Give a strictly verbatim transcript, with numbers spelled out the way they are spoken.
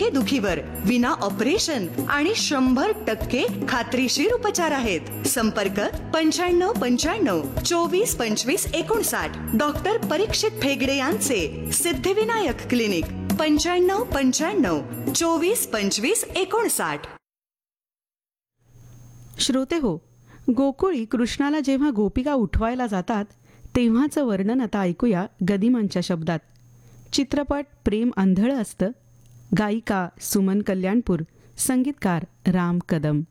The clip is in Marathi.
दुखीवर विना ऑपरेशन आणि शंभर टक्के खात्रीशीर उपचार आहेत. संपर्क पंच्याण्णव पंच्याण्णव चोवीस पंचवीस एकोणसाठ. डॉक्टर परीक्षित फेगडे यांचे सिद्धिविनायक क्लिनिक. पंच्याण्णव पंच्याण्णव चोवीस पंचवीस एकोणसाठ. श्रोते हो, गोकुळी कृष्णाला जेव्हा गोपिका उठवायला जातात तेव्हाचं वर्णन आता ऐकूया गदिमांच्या शब्दात. चित्रपट प्रेम आंधळं असतं. गायिका सुमन कल्याणपूर, संगीतकार राम कदम.